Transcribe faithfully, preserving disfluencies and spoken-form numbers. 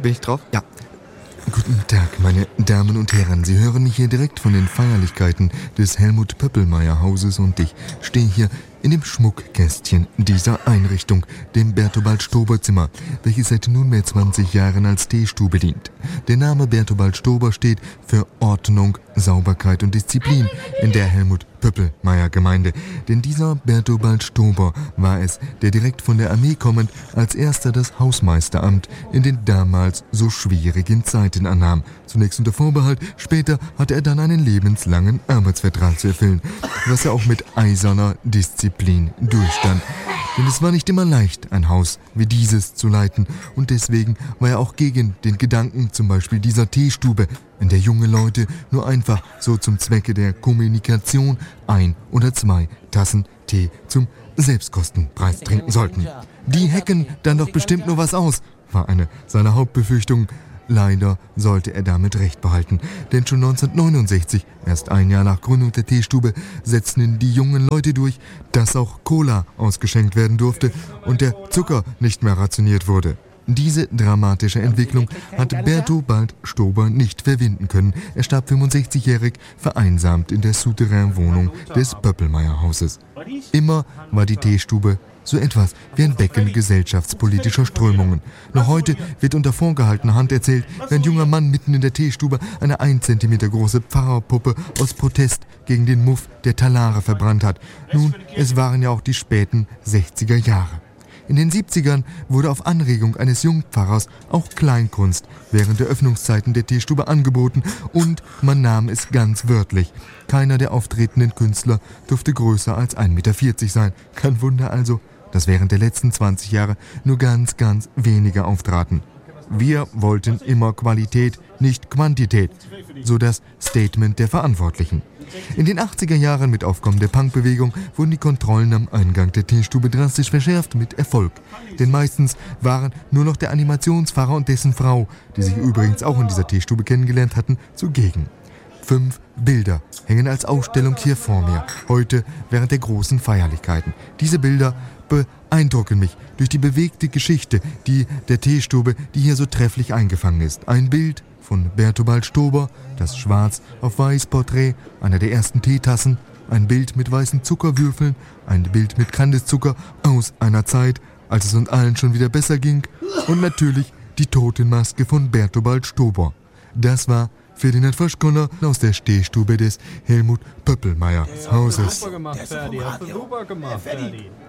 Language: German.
bin ich drauf? Ja. Guten Tag, meine Damen und Herren. Sie hören mich hier direkt von den Feierlichkeiten des Helmut Pöppelmeier Hauses und ich stehe hier in dem Schmuckkästchen dieser Einrichtung, dem Bertobald Stober Zimmer, welches seit nunmehr zwanzig Jahren als Teestube dient. Der Name Bertobald Stober steht für Ordnung, Sauberkeit und Disziplin in der Helmut Pöppelmeier Gemeinde. Denn dieser Bertobald Stober war es, der direkt von der Armee kommend als erster das Hausmeisteramt in den damals so schwierigen Zeiten annahm. Zunächst unter Vorbehalt, später hatte er dann einen lebenslangen Arbeitsvertrag zu erfüllen, was er auch mit eiserner Disziplin durchstand. Denn es war nicht immer leicht, ein Haus wie dieses zu leiten, und deswegen war er auch gegen den Gedanken zum Beispiel dieser Teestube, in der junge Leute nur einfach so zum Zwecke der Kommunikation ein oder zwei Tassen Tee zum Selbstkostenpreis trinken sollten. Die hecken dann doch bestimmt nur was aus, war eine seiner Hauptbefürchtungen. Leider sollte er damit recht behalten, denn schon neunzehnhundertneunundsechzig, erst ein Jahr nach Gründung der Teestube, setzten die jungen Leute durch, dass auch Cola ausgeschenkt werden durfte und der Zucker nicht mehr rationiert wurde. Diese dramatische Entwicklung hat Bertobald Stober nicht verwinden können. Er starb fünfundsechzigjährig, vereinsamt in der Souterrain-Wohnung des Pöppelmeier-Hauses. Immer war die Teestube so etwas wie ein Becken gesellschaftspolitischer Strömungen. Noch heute wird unter vorgehaltener Hand erzählt, wie ein junger Mann mitten in der Teestube eine ein Zentimeter große Pfarrerpuppe aus Protest gegen den Muff der Talare verbrannt hat. Nun, es waren ja auch die späten sechziger Jahre. In den siebzigern wurde auf Anregung eines Jungpfarrers auch Kleinkunst während der Öffnungszeiten der Teestube angeboten und man nahm es ganz wörtlich. Keiner der auftretenden Künstler durfte größer als ein Meter vierzig sein. Kein Wunder also, dass während der letzten zwanzig Jahre nur ganz, ganz wenige auftraten. Wir wollten immer Qualität, nicht Quantität, so das Statement der Verantwortlichen. In den achtziger Jahren mit Aufkommen der Punkbewegung wurden die Kontrollen am Eingang der Teestube drastisch verschärft, mit Erfolg. Denn meistens waren nur noch der Animationsfahrer und dessen Frau, die sich übrigens auch in dieser Teestube kennengelernt hatten, zugegen. Fünf Bilder hängen als Ausstellung hier vor mir, heute während der großen Feierlichkeiten. Diese Bilder beeindrucken mich durch die bewegte Geschichte, die der Teestube, die hier so trefflich eingefangen ist. Ein Bild von Bertobald Stober, das Schwarz auf Weiß Porträt einer der ersten Teetassen, ein Bild mit weißen Zuckerwürfeln, ein Bild mit Kandiszucker aus einer Zeit, als es uns allen schon wieder besser ging, und natürlich die Totenmaske von Bertobald Stober. Das war Ferdinand Faschkoller aus der Stehstube des Helmut Pöppelmeier Hauses. Super gemacht, Ferdi. Hast du super gemacht, Ferdi.